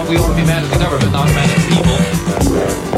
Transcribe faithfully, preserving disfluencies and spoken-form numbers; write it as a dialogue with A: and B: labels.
A: we ought to be mad at the government, not mad at people.